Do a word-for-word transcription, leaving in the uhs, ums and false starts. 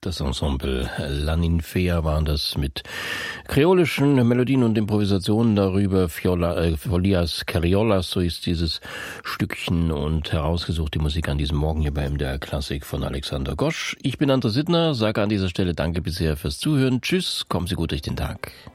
Das Ensemble La Ninfea waren das mit kreolischen Melodien und Improvisationen darüber. Fiola, äh, Folias Carriolas, so ist dieses Stückchen, und herausgesucht die Musik an diesem Morgen hier bei M D R Klassik von Alexander Gosch. Ich bin André Sittner, sage an dieser Stelle danke bisher fürs Zuhören. Tschüss, kommen Sie gut durch den Tag.